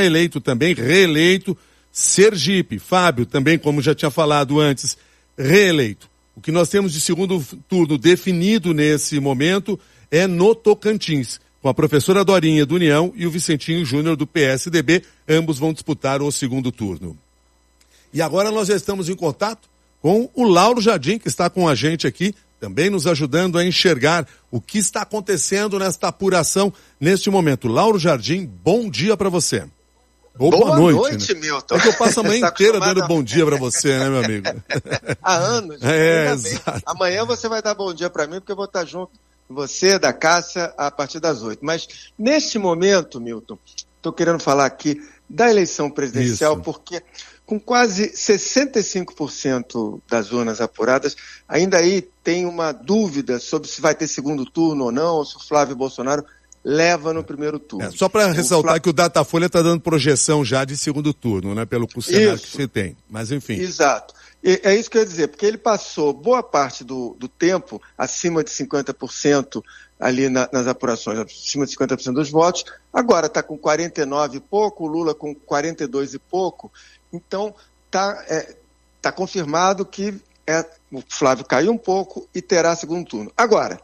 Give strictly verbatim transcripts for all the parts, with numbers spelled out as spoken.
está eleito também, reeleito. Sergipe, Fábio, também, como já tinha falado antes, reeleito. O que nós temos de segundo turno definido nesse momento é no Tocantins, com a professora Dorinha do União e o Vicentinho Júnior do P S D B, ambos vão disputar o segundo turno. E agora nós já estamos em contato com o Lauro Jardim, que está com a gente aqui, também nos ajudando a enxergar o que está acontecendo nesta apuração neste momento. Lauro Jardim, bom dia para você. Ou boa, boa noite, noite né? Milton. É que eu passo a manhã inteira dando bom dia para você, né, meu amigo? Há anos. É, exato. Amanhã você vai dar bom dia para mim, porque eu vou estar junto com você, da Cássia, a partir das oito. Mas, neste momento, Milton, estou querendo falar aqui da eleição presidencial, Isso. porque com quase sessenta e cinco por cento das urnas apuradas, ainda aí tem uma dúvida sobre se vai ter segundo turno ou não, ou se o Flávio Bolsonaro leva no primeiro turno. É, só para ressaltar Flávio... que o Datafolha está dando projeção já de segundo turno, né, pelo cenário que você tem. Mas enfim. Exato. E, é isso que eu ia dizer, porque ele passou boa parte do, do tempo acima de cinquenta por cento ali na, nas apurações, acima de cinquenta por cento dos votos, agora está com quarenta e nove e pouco, o Lula com quarenta e dois e pouco, então está é, tá confirmado que é, o Flávio caiu um pouco e terá segundo turno. Agora,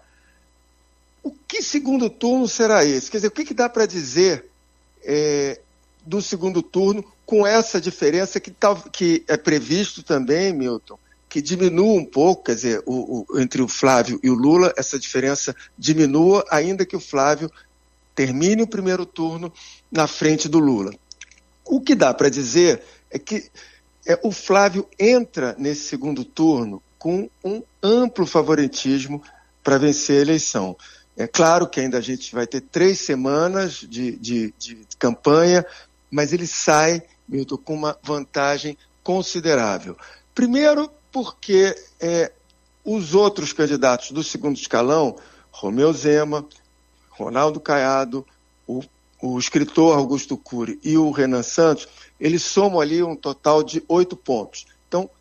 o que segundo turno será esse? Quer dizer, o que, que dá para dizer é, do segundo turno com essa diferença que, tá, que é previsto também, Milton, que diminua um pouco, quer dizer, o, o, entre o Flávio e o Lula, essa diferença diminua, ainda que o Flávio termine o primeiro turno na frente do Lula. O que dá para dizer é que é, o Flávio entra nesse segundo turno com um amplo favoritismo para vencer a eleição. É claro que ainda a gente vai ter três semanas de, de, de campanha, mas ele sai, Milton, com uma vantagem considerável. Primeiro, porque é, os outros candidatos do segundo escalão, Romeu Zema, Ronaldo Caiado, o, o escritor Augusto Cury e o Renan Santos, eles somam ali um total de oito pontos. Então,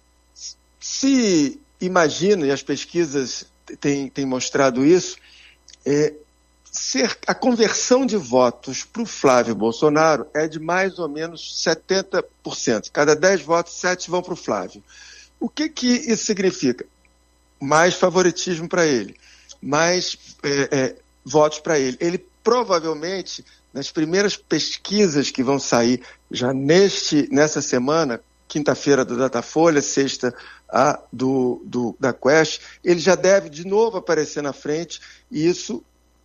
se imagina, e as pesquisas têm, têm mostrado isso, É, ser, a conversão de votos para o Flávio Bolsonaro é de mais ou menos setenta por cento. Cada dez votos, sete vão para o Flávio. O que, que isso significa? Mais favoritismo para ele, mais é, é, votos para ele. Ele provavelmente, nas primeiras pesquisas que vão sair já neste, nessa semana, quinta-feira do Datafolha, sexta a do, do, da Quest, ele já deve de novo aparecer na frente e isso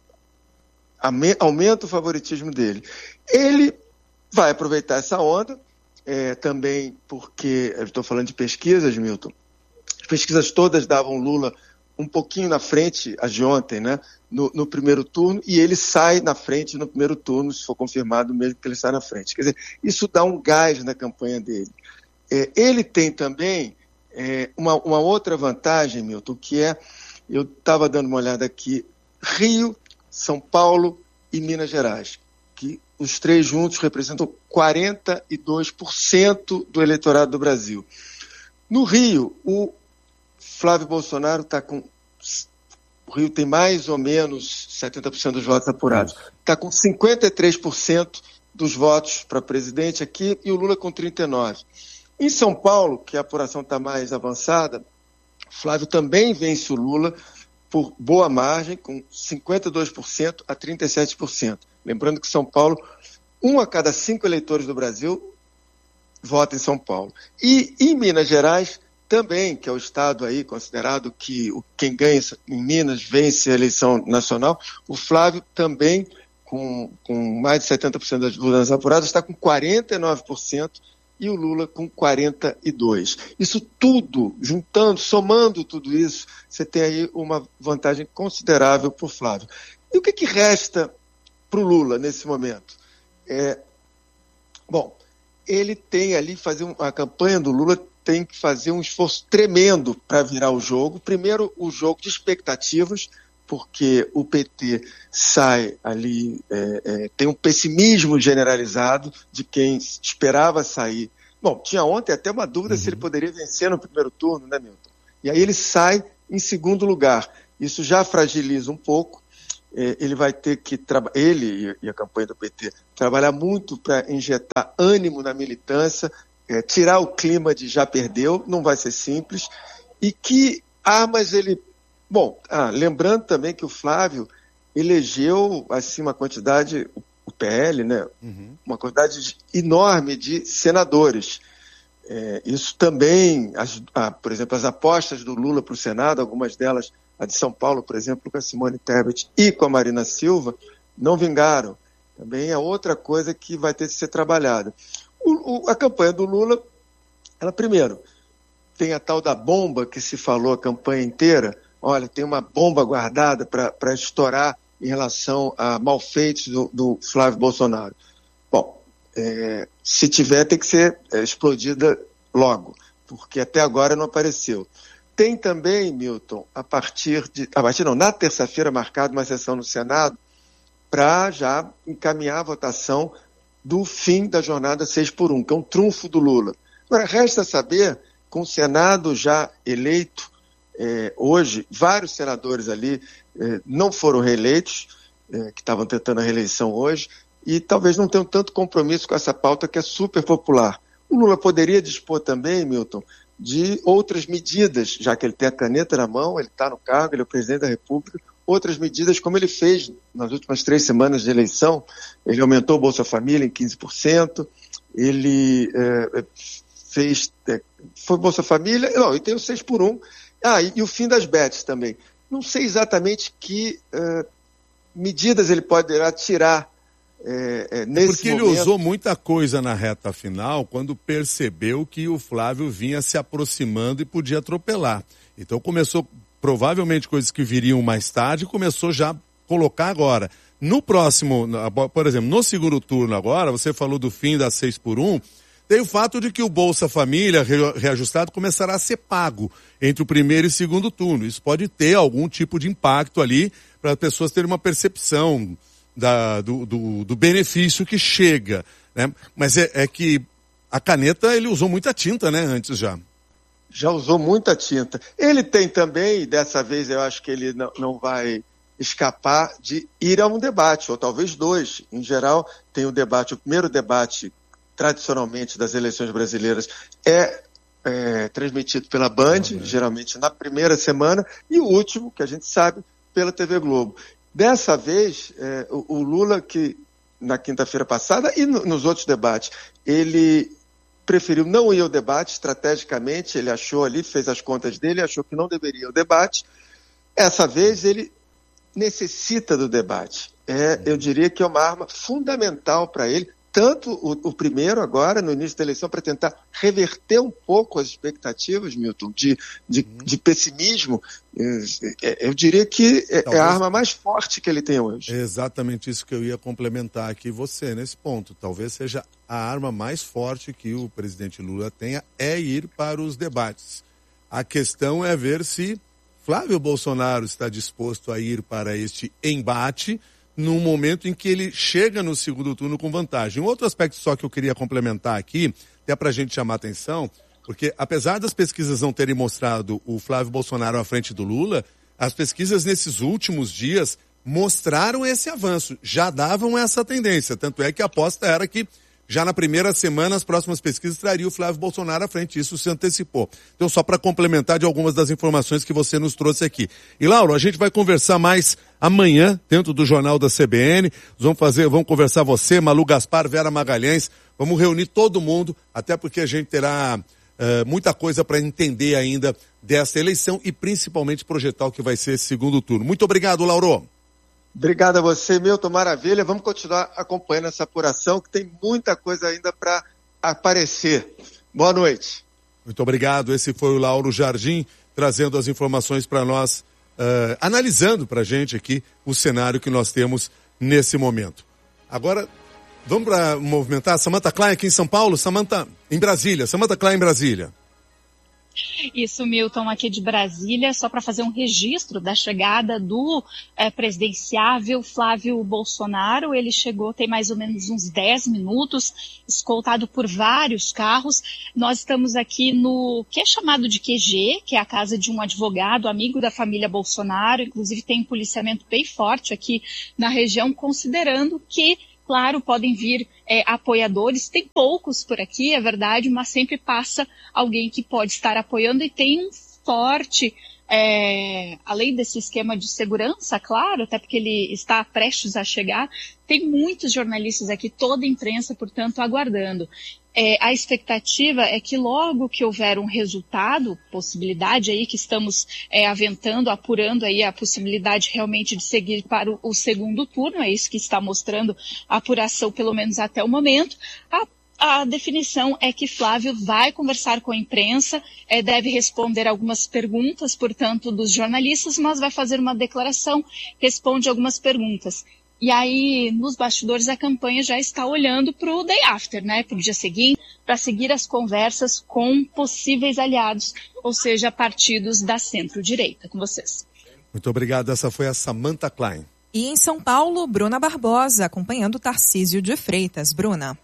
aumenta o favoritismo dele. Ele vai aproveitar essa onda, é, também porque, eu estou falando de pesquisas, Milton, as pesquisas todas davam Lula um pouquinho na frente, as de ontem, né, no, no primeiro turno, e ele sai na frente no primeiro turno, se for confirmado mesmo que ele sai na frente. Quer dizer, isso dá um gás na campanha dele. É, ele tem também é, uma, uma outra vantagem, Milton, que é, eu estava dando uma olhada aqui, Rio, São Paulo e Minas Gerais, que os três juntos representam quarenta e dois por cento do eleitorado do Brasil. No Rio, o Flávio Bolsonaro está com... O Rio tem mais ou menos setenta por cento dos votos apurados. Está com cinquenta e três por cento dos votos para presidente aqui e o Lula com trinta e nove por cento. Em São Paulo, que a apuração está mais avançada, Flávio também vence o Lula por boa margem, com cinquenta e dois por cento a trinta e sete por cento. Lembrando que São Paulo, um a cada cinco eleitores do Brasil vota em São Paulo. E em Minas Gerais, também, que é o estado aí considerado que quem ganha em Minas vence a eleição nacional, o Flávio também, com, com mais de setenta por cento das urnas apuradas, está com quarenta e nove por cento e o Lula com quarenta e dois por cento. Isso tudo, juntando, somando tudo isso, você tem aí uma vantagem considerável para o Flávio. E o que, que resta para o Lula nesse momento? É, bom, ele tem ali, fazer um, a campanha do Lula tem que fazer um esforço tremendo para virar o jogo. Primeiro, o jogo de expectativas, porque o P T sai ali, é, é, tem um pessimismo generalizado de quem esperava sair. Bom, tinha ontem até uma dúvida uhum. se ele poderia vencer no primeiro turno, né, Milton? E aí ele sai em segundo lugar. Isso já fragiliza um pouco eh, ele vai ter que, tra- ele e a campanha do P T, trabalhar muito para injetar ânimo na militância, eh, tirar o clima de já perdeu, não vai ser simples, e que armas ele... Bom, ah, lembrando também que o Flávio elegeu assim, uma quantidade, o P L, né, uhum. uma quantidade enorme de senadores. É, isso também, as, ah, por exemplo, as apostas do Lula para o Senado, algumas delas, a de São Paulo, por exemplo, com a Simone Tebet e com a Marina Silva, não vingaram. Também é outra coisa que vai ter que ser trabalhada. O, o, a campanha do Lula, ela primeiro, tem a tal da bomba que se falou a campanha inteira. Olha, tem uma bomba guardada para estourar em relação a malfeitos do, do Flávio Bolsonaro. Bom, é, se tiver, tem que ser é, explodida logo, porque até agora não apareceu. Tem também, Milton, a partir de... A partir não, na terça-feira marcada uma sessão no Senado para já encaminhar a votação do fim da jornada seis por um, que é um trunfo do Lula. Agora, resta saber, com o Senado já eleito, é, hoje, vários senadores ali é, não foram reeleitos, é, que estavam tentando a reeleição hoje, e talvez não tenham tanto compromisso com essa pauta que é super popular. O Lula poderia dispor também, Milton, de outras medidas, já que ele tem a caneta na mão, ele está no cargo, ele é o presidente da República, outras medidas como ele fez nas últimas três semanas de eleição. Ele aumentou o Bolsa Família em quinze por cento, ele é, fez, é, foi Bolsa Família, não, e tem o seis por um, ah, e, e o fim das bets também. Não sei exatamente que é, medidas ele poderá tirar É, é, nesse Porque ele momento... usou muita coisa na reta final quando percebeu que o Flávio vinha se aproximando e podia atropelar. Então começou, provavelmente coisas que viriam mais tarde, começou já a colocar agora. No próximo, por exemplo, no segundo turno agora, você falou do fim da seis por um, tem o fato de que o Bolsa Família reajustado começará a ser pago entre o primeiro e segundo turno. Isso pode ter algum tipo de impacto ali para as pessoas terem uma percepção Da, do, do, do benefício que chega, né? Mas é, é que a caneta ele usou muita tinta, né, antes já. Já usou muita tinta. Ele tem também, dessa vez eu acho que ele não, não vai escapar de ir a um debate, ou talvez dois. Em geral, tem o debate, o primeiro debate, tradicionalmente, das eleições brasileiras é, é transmitido pela Band, ah, é. geralmente na primeira semana, e o último, que a gente sabe, pela T V Globo. Dessa vez, é, o, o Lula, que na quinta-feira passada e no, nos outros debates, ele preferiu não ir ao debate estrategicamente, ele achou ali, fez as contas dele, achou que não deveria ir ao debate. Essa vez ele necessita do debate. É, eu diria que é uma arma fundamental para ele, tanto o, o primeiro agora, no início da eleição, para tentar reverter um pouco as expectativas, Milton, de, de, uhum. de pessimismo. Eu diria que é, Talvez... é a arma mais forte que ele tem hoje. É exatamente isso que eu ia complementar aqui você nesse ponto. Talvez seja a arma mais forte que o presidente Lula tenha, é ir para os debates. A questão é ver se Flávio Bolsonaro está disposto a ir para este embate num momento em que ele chega no segundo turno com vantagem. Um outro aspecto só que eu queria complementar aqui, até para a gente chamar atenção, porque apesar das pesquisas não terem mostrado o Flávio Bolsonaro à frente do Lula, as pesquisas nesses últimos dias mostraram esse avanço, já davam essa tendência. Tanto é que a aposta era que já na primeira semana as próximas pesquisas trariam o Flávio Bolsonaro à frente, isso se antecipou. Então só para complementar de algumas das informações que você nos trouxe aqui. E Lauro, a gente vai conversar mais amanhã dentro do Jornal da C B N, vamos fazer, vamos conversar você, Malu Gaspar, Vera Magalhães, vamos reunir todo mundo, até porque a gente terá uh, muita coisa para entender ainda dessa eleição e principalmente projetar o que vai ser esse segundo turno. Muito obrigado, Lauro. Obrigado a você, Milton, maravilha. Vamos continuar acompanhando essa apuração, que tem muita coisa ainda para aparecer. Boa noite. Muito obrigado. Esse foi o Lauro Jardim, trazendo as informações para nós, uh, analisando para a gente aqui o cenário que nós temos nesse momento. Agora, vamos para movimentar. Samantha Klein aqui em São Paulo, Samantha em Brasília. Samantha Klein em Brasília. Isso, Milton, aqui de Brasília, só para fazer um registro da chegada do é, presidenciável Flávio Bolsonaro. Ele chegou tem mais ou menos uns dez minutos, escoltado por vários carros. Nós estamos aqui no que é chamado de Q G, que é a casa de um advogado, amigo da família Bolsonaro. Inclusive tem um policiamento bem forte aqui na região, considerando que, claro, podem vir é, apoiadores, tem poucos por aqui, é verdade, mas sempre passa alguém que pode estar apoiando e tem um forte, é, além desse esquema de segurança, claro, até porque ele está prestes a chegar, tem muitos jornalistas aqui, toda a imprensa, portanto, aguardando. É, a expectativa é que logo que houver um resultado, possibilidade aí que estamos é, aventando, apurando aí a possibilidade realmente de seguir para o, o segundo turno, é isso que está mostrando a apuração, pelo menos até o momento. A A definição é que Flávio vai conversar com a imprensa, é, deve responder algumas perguntas, portanto, dos jornalistas, mas vai fazer uma declaração, responde algumas perguntas. E aí, nos bastidores, a campanha já está olhando para o day after, né, para o dia seguinte, para seguir as conversas com possíveis aliados, ou seja, partidos da centro-direita. Com vocês. Muito obrigado. Essa foi a Samantha Klein. E em São Paulo, Bruna Barbosa, acompanhando Tarcísio de Freitas. Bruna.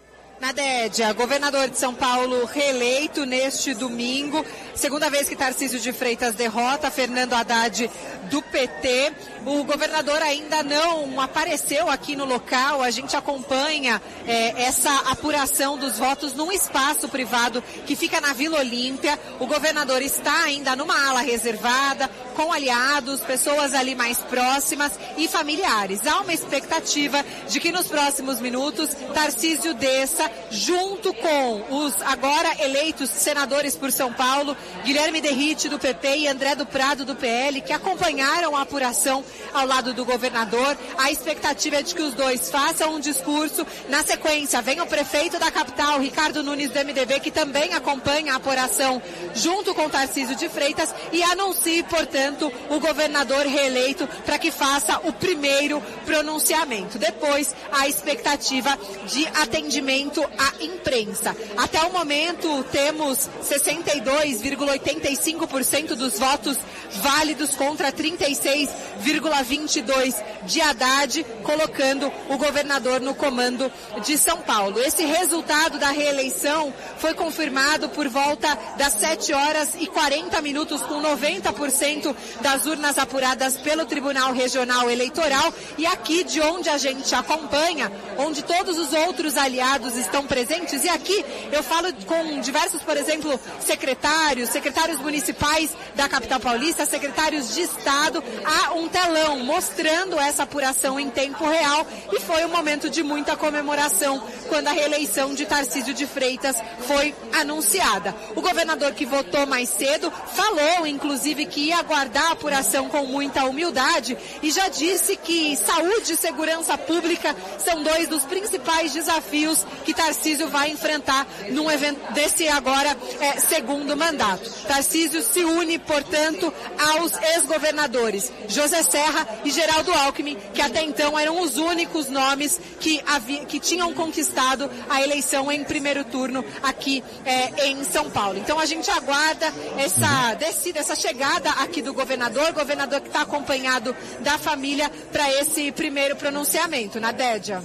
Nadédia, governador de São Paulo reeleito neste domingo, segunda vez que Tarcísio de Freitas derrota Fernando Haddad do P T. O governador ainda não apareceu aqui no local, a gente acompanha é, essa apuração dos votos num espaço privado que fica na Vila Olímpia. O governador está ainda numa ala reservada, com aliados, pessoas ali mais próximas e familiares. Há uma expectativa de que nos próximos minutos Tarcísio desça junto com os agora eleitos senadores por São Paulo, Guilherme Derrite do P P e André do Prado do P L, que acompanharam a apuração ao lado do governador. A expectativa é de que os dois façam um discurso. Na sequência, vem o prefeito da capital, Ricardo Nunes do M D B, que também acompanha a apuração junto com Tarcísio de Freitas e anuncie, portanto, o governador reeleito para que faça o primeiro pronunciamento. Depois, a expectativa de atendimento à imprensa. Até o momento, temos sessenta e dois vírgula oitenta e cinco por cento dos votos válidos contra trinta e seis vírgula vinte e dois por cento de Haddad, colocando o governador no comando de São Paulo. Esse resultado da reeleição foi confirmado por volta das sete horas e quarenta minutos, com noventa por cento das urnas apuradas pelo Tribunal Regional Eleitoral. E aqui de onde a gente acompanha, onde todos os outros aliados estão presentes, e aqui eu falo com diversos, por exemplo, secretários, secretários municipais da capital paulista, secretários de Estado, há um telão mostrando essa apuração em tempo real e foi um momento de muita comemoração quando a reeleição de Tarcísio de Freitas foi anunciada. O governador, que votou mais cedo, falou inclusive que ia aguardar a apuração com muita humildade e já disse que saúde e segurança pública são dois dos principais desafios que Tarcísio vai enfrentar num evento desse agora é, segundo mandato. Tarcísio se une, portanto, aos ex-governadores José Serra e Geraldo Alckmin, que até então eram os únicos nomes que, havia, que tinham conquistado a eleição em primeiro turno aqui é, em São Paulo. Então a gente aguarda essa descida, essa chegada aqui do governador, governador que está acompanhado da família para esse primeiro pronunciamento. Nadédia.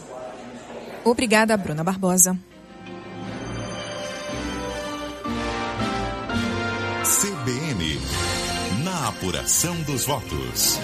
Obrigada, Bruna Barbosa. C B N, na apuração dos votos.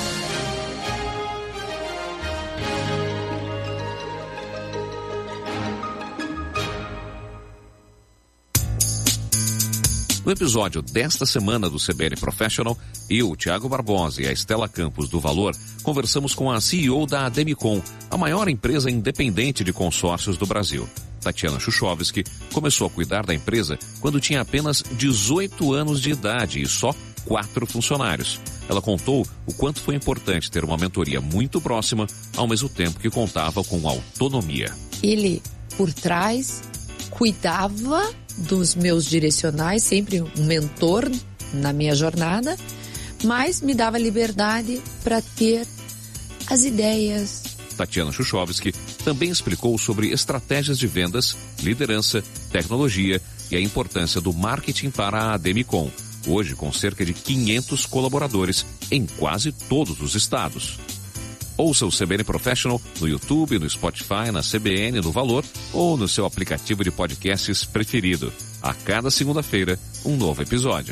No episódio desta semana do C B N Professional, eu, Thiago Barbosa e a Estela Campos do Valor conversamos com a C E O da Ademicon, a maior empresa independente de consórcios do Brasil. Tatiana Chuchovski começou a cuidar da empresa quando tinha apenas dezoito anos de idade e só quatro funcionários. Ela contou o quanto foi importante ter uma mentoria muito próxima, ao mesmo tempo que contava com autonomia. Ele, por trás, cuidava dos meus direcionais, sempre um mentor na minha jornada, mas me dava liberdade para ter as ideias. Tatiana Chuchovski também explicou sobre estratégias de vendas, liderança, tecnologia e a importância do marketing para a Demicon, hoje com cerca de quinhentos colaboradores em quase todos os estados. Ouça o C B N Professional no YouTube, no Spotify, na C B N, no Valor ou no seu aplicativo de podcasts preferido. A cada segunda-feira, um novo episódio.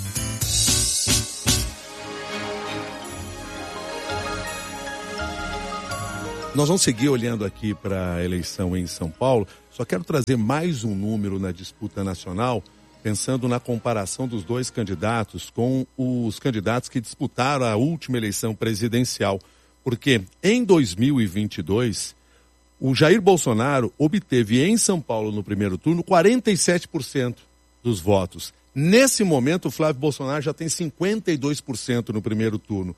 Nós vamos seguir olhando aqui para a eleição em São Paulo. Só quero trazer mais um número na disputa nacional, pensando na comparação dos dois candidatos com os candidatos que disputaram a última eleição presidencial. Porque em dois mil e vinte e dois, o Jair Bolsonaro obteve em São Paulo, no primeiro turno, quarenta e sete por cento dos votos. Nesse momento, o Flávio Bolsonaro já tem cinquenta e dois por cento no primeiro turno.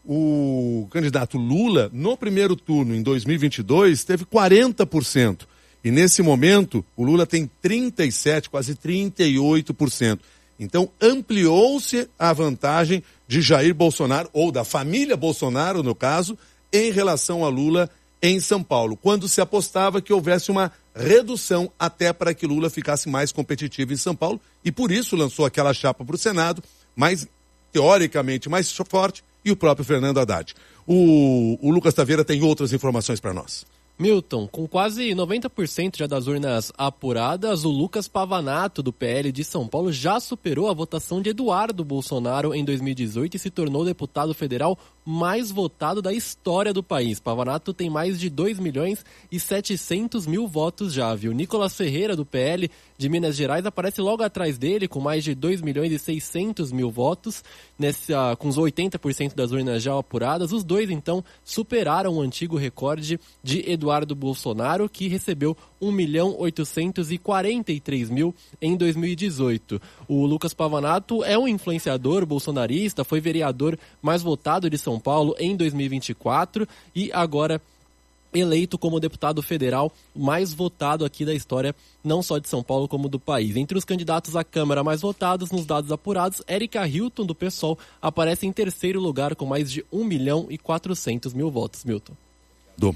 O candidato Lula, no primeiro turno, em dois mil e vinte e dois, teve quarenta por cento. E nesse momento, o Lula tem trinta e sete por cento, quase trinta e oito por cento. Então, ampliou-se a vantagem de Jair Bolsonaro, ou da família Bolsonaro, no caso, em relação a Lula em São Paulo, quando se apostava que houvesse uma redução até para que Lula ficasse mais competitivo em São Paulo, e por isso lançou aquela chapa para o Senado, mais, teoricamente, mais forte, e o próprio Fernando Haddad. O, o Lucas Taveira tem outras informações para nós. Milton, com quase noventa por cento já das urnas apuradas, o Lucas Pavanato, do P L de São Paulo, já superou a votação de Eduardo Bolsonaro em dois mil e dezoito e se tornou o deputado federal mais votado da história do país. Pavanato tem mais de dois milhões e setecentos mil votos já, viu? Nicolas Ferreira, do P L de Minas Gerais, aparece logo atrás dele, com mais de dois milhões e seiscentos mil votos, nessa, com os oitenta por cento das urnas já apuradas. Os dois, então, superaram o antigo recorde de Eduardo Eduardo Bolsonaro, que recebeu um milhão oitocentos e quarenta e três mil em dois mil e dezoito. O Lucas Pavanato é um influenciador bolsonarista, foi vereador mais votado de São Paulo em dois mil e vinte e quatro e agora eleito como deputado federal mais votado aqui da história, não só de São Paulo como do país. Entre os candidatos à Câmara mais votados, nos dados apurados, Érica Hilton, do PSOL, aparece em terceiro lugar com mais de um milhão e quatrocentos mil votos. Milton. Do.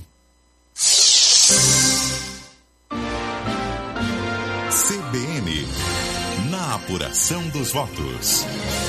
C B N, na apuração dos votos.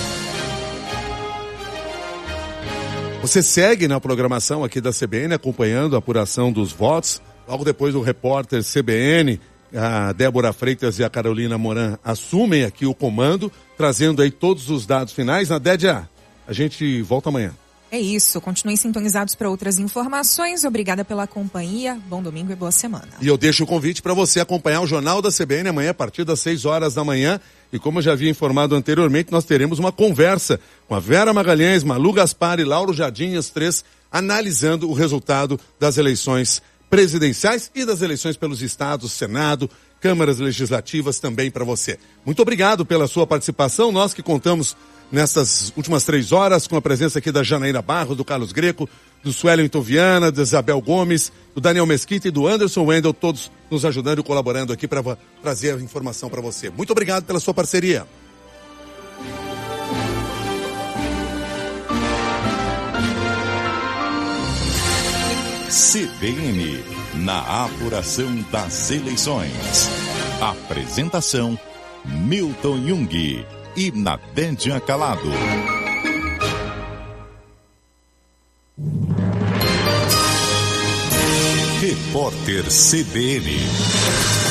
Você segue na programação aqui da C B N, acompanhando a apuração dos votos. Logo depois o repórter C B N, a Débora Freitas e a Carolina Moran assumem aqui o comando, trazendo aí todos os dados finais. Na Dédia, a gente volta amanhã. É isso, continuem sintonizados para outras informações. Obrigada pela companhia, bom domingo e boa semana. E eu deixo o convite para você acompanhar o Jornal da C B N amanhã a partir das seis horas da manhã. E como eu já havia informado anteriormente, nós teremos uma conversa com a Vera Magalhães, Malu Gaspar e Lauro Jardim, as três, analisando o resultado das eleições presidenciais e das eleições pelos estados, Senado, câmaras legislativas também para você. Muito obrigado pela sua participação, nós que contamos nessas últimas três horas, com a presença aqui da Janaína Barros, do Carlos Greco, do Suelton Viana, da Isabel Gomes, do Daniel Mesquita e do Anderson Wendel, todos nos ajudando e colaborando aqui para trazer a informação para você. Muito obrigado pela sua parceria. C B N, na apuração das eleições. Apresentação, Milton Jung e Nadédia Calado. Repórter C B N.